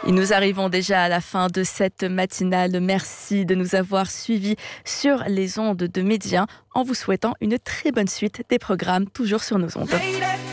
Et nous arrivons déjà à la fin de cette matinale. Merci de nous avoir suivis sur les ondes de Média en vous souhaitant une très bonne suite des programmes toujours sur nos ondes.